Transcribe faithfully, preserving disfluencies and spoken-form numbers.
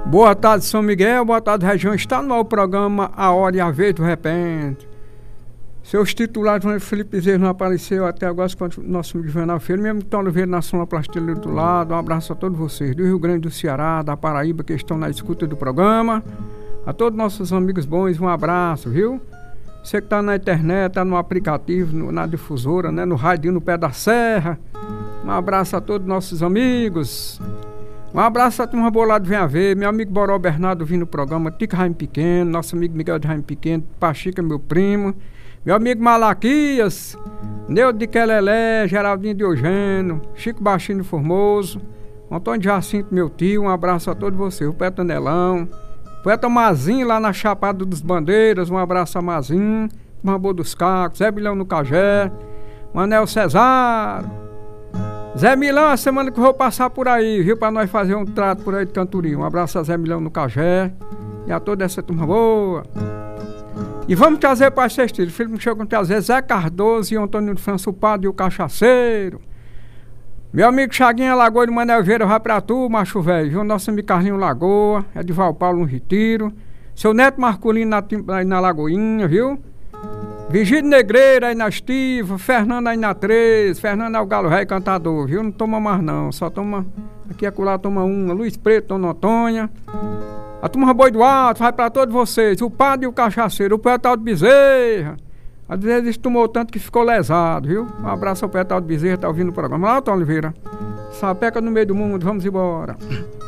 Boa tarde, São Miguel, boa tarde, região. Está no ar o programa A Hora e a Vez do Repente. Seus titulares, Felipe Bezerra não apareceu até agora, quanto nosso amigo Juvenal Filho, mesmo que estão Oliveira na Sonoplastia do lado. Um abraço a todos vocês, do Rio Grande do Ceará, da Paraíba, que estão na escuta do programa. A todos nossos amigos bons, um abraço, viu? Você que está na internet, está no aplicativo, no, na difusora, né? No rádio, no pé da serra. Um abraço a todos nossos amigos. Um abraço a turma boa lá do Vem a Ver, meu amigo Boró Bernardo vindo no programa, Tico Raim Pequeno, nosso amigo Miguel de Raim Pequeno, Pachica, meu primo, meu amigo Malaquias, Neudo de Quelelé, Geraldinho de Eugênio, Chico Baixinho Formoso, Antônio Jacinto, meu tio, um abraço a todos vocês, o Poeta Nelão, Poeta Mazinho lá na Chapada dos Bandeiras, um abraço a Mazinho, Mambô dos Cacos, Zé Milão no Cagé, Manel Cesar, Zé Milão, a semana que eu vou passar por aí, viu? Pra nós fazer um trato por aí de cantoria. Um abraço a Zé Milão no Cagé e a toda essa turma boa. E vamos trazer para assistir. O filme chegou a trazer Zé Cardoso e Antônio de França, o padre e o cachaceiro. Meu amigo Chaguinha Lagoa de Mané Vieira, vai pra tu, macho velho, viu? Nosso amigo Carlinho Lagoa, é de Val Paulo no Retiro. Seu neto Marculino na, na, na Lagoinha, viu? Vigílio Negreira aí na Estiva, Fernando aí na três, Fernando é o Galo Rei cantador, viu? Não toma mais não, só toma, aqui e acolá toma uma, Luiz Preto, Dona Antônia. A turma Boi do Alto, vai pra todos vocês, o padre e o cachaceiro, o Poeta Aldo Bezerra. Às vezes tomou tanto que ficou lesado, viu? Um abraço ao Poeta Aldo Bezerra, tá ouvindo o programa. Lá, Tom Oliveira, sapeca no meio do mundo, vamos embora.